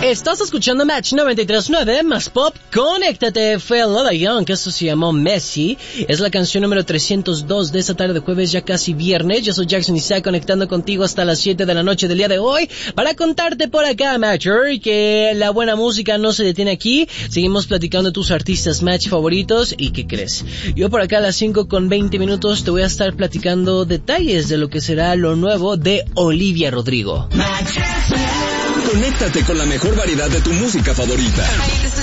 Estás escuchando Match 93.9 más pop. Conéctate, fue Lola Young, que esto se llamó Messi. Es la canción número 302 de esta tarde de jueves, ya casi viernes. Yo soy Jackson Isaac, conectando contigo hasta las 7 de la noche del día de hoy para contarte por acá, Matcher, que la buena música no se detiene aquí. Seguimos platicando de tus artistas Match favoritos. ¿Y qué crees? Yo por acá a las 5:20 te voy a estar platicando detalles de lo que será lo nuevo de Olivia Rodrigo. Conéctate con la mejor variedad de tu música favorita.